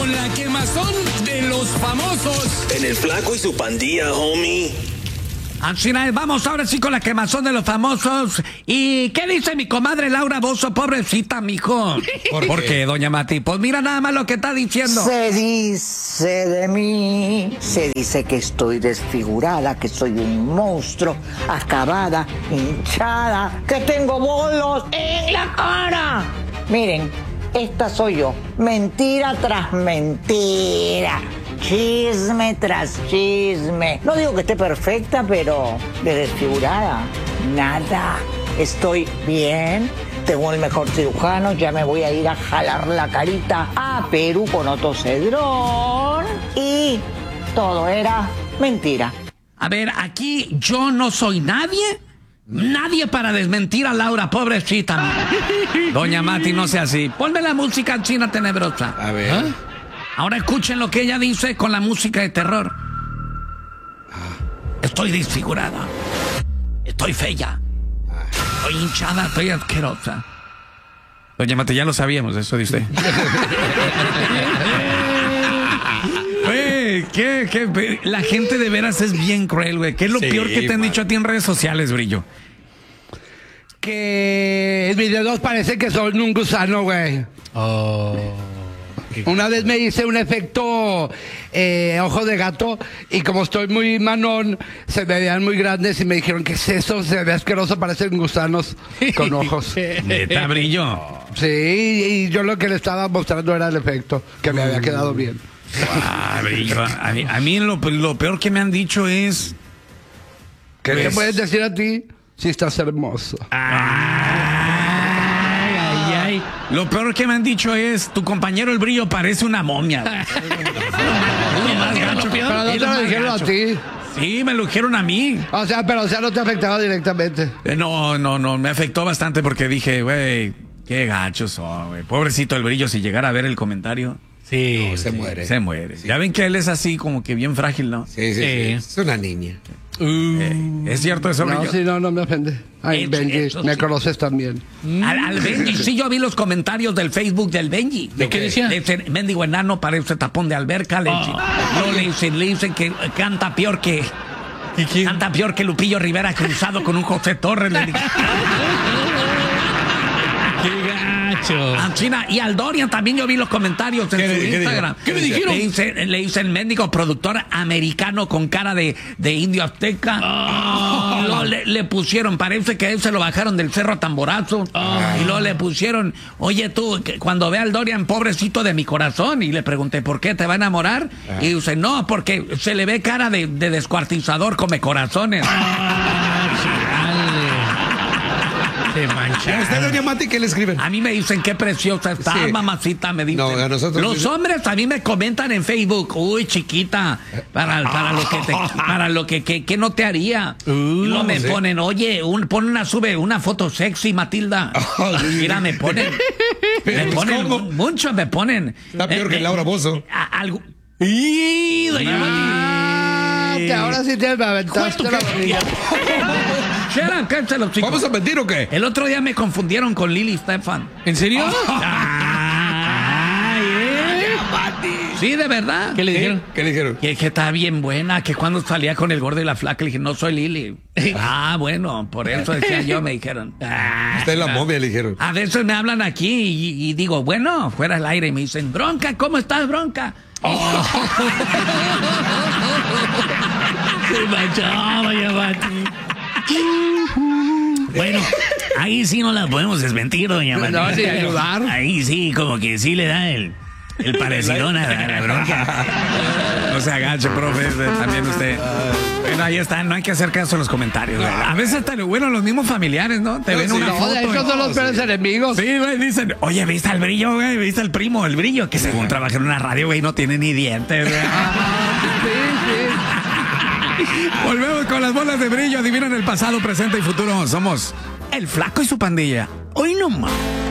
con la quemazón de los famosos. En el Flaco y su Pandilla, homie. Así es, vamos ahora sí con la quemazón de los famosos. ¿Y qué dice mi comadre Laura Bozzo? Pobrecita, mijo. ¿Por qué, doña Mati? Pues mira nada más lo que está diciendo. Se dice de mí, se dice que estoy desfigurada, que soy un monstruo, acabada, hinchada, que tengo bolos en la cara. Miren, esta soy yo, mentira tras mentira. Chisme tras chisme. No digo que esté perfecta, pero de desfigurada, nada. Estoy bien, tengo el mejor cirujano, ya me voy a ir a jalar la carita a Perú con Otto Cedrón. Y todo era mentira. A ver, aquí yo no soy nadie. Nadie para desmentir a Laura, pobrecita. Doña Mati, no sea así. Ponme la música china tenebrosa. A ver. Ahora escuchen lo que ella dice con la música de terror. Estoy desfigurada. Estoy fea. Estoy hinchada, estoy asquerosa. Doña Mati, ya lo sabíamos, eso dice. Güey, la gente de veras es bien cruel, güey. ¿Qué es lo peor que te han dicho a ti en redes sociales, Brillo? Que el video parece que son un gusano, güey. Una vez me hice un efecto ojo de gato y como estoy muy manón, se me veían muy grandes y me dijeron, ¿qué es eso? Se ve asqueroso, parecen gusanos con ojos. ¿Neta, Brillo? Sí, y yo lo que le estaba mostrando era el efecto, que me había quedado bien. Brillo, a mí lo peor que me han dicho es... ¿Qué te puedes decir a ti si estás hermoso? Lo peor que me han dicho es, tu compañero el Brillo parece una momia. Pero no te lo dijeron a ti. Sí, me lo dijeron a mí. O sea, no te afectaba directamente. No, me afectó bastante porque dije, güey, qué gachos son, güey. Pobrecito el Brillo, si llegara a ver el comentario. Sí, no, se muere. Se muere. Sí. Ya ven que él es así como que bien frágil, ¿no? Sí. Es una niña. ¿Es cierto eso, Brillo? No me ofende. Ay, Benji, me conoces también. Al Benji, sí, yo vi los comentarios del Facebook del Benji. ¿De qué decía? Le dicen, mendigo enano, parece tapón de alberca. Le dicen que canta peor que... ¿Y quién? Canta peor que Lupillo Rivera cruzado con un José Torres. Le dicen. ¡Qué gacho! China, y al Dorian también yo vi los comentarios en su Instagram. ¿Qué me dijeron? Le dice el mendigo productor americano con cara de indio azteca. Y luego le pusieron, parece que a él se lo bajaron del cerro a tamborazo. Y luego le pusieron, oye tú, cuando ve al Dorian, pobrecito de mi corazón. Y le pregunté, ¿por qué te va a enamorar? Y dice, no, porque se le ve cara de descuartizador, come corazones. Se mancha. ¿A usted, doña Mati, qué le escriben? A mí me dicen qué preciosa está, mamacita, me dicen. No, a nosotros los hombres a mí me comentan en Facebook, uy, chiquita, para lo que no te haría. Y luego me ponen, oye, sube una foto sexy, Matilda. Mira, me ponen mucho, me ponen. Está peor que Laura Bozzo. Algo. ¡Y, doña Mati! Que ahora sí te aventaste la barriga. ¿Vamos a mentir o qué? El otro día me confundieron con Lili Stefan. ¿En serio? Sí, de verdad. ¿Qué le dijeron? ¿Qué le dijeron? Que está bien buena, que cuando salía con el gordo y la flaca, le dije, no soy Lili. Bueno, por eso decía yo, me dijeron. Usted es la momia, le dijeron. A veces me hablan aquí y digo, bueno, fuera al aire, y me dicen, Bronca, ¿cómo estás, Bronca? Se manchaba, ya Mati. Bueno, ahí sí no la podemos desmentir, doña Mati. No, sí, ayudar. Ahí sí, como que sí le da el parecidón a la Bronca. No se agache, profe, también usted. Bueno, ahí está, no hay que hacer caso a los comentarios, güey. A veces hasta, bueno, los mismos familiares, ¿no? Te ven una foto. De hecho, son los peores enemigos. Sí, güey, dicen, oye, ¿viste al Brillo, güey? ¿Viste al primo, el Brillo? Que según trabaja en una radio, güey, no tiene ni dientes, güey. Volvemos con las bolas de Brillo. Adivinan el pasado, presente y futuro. Somos el Flaco y su Pandilla. Hoy no más.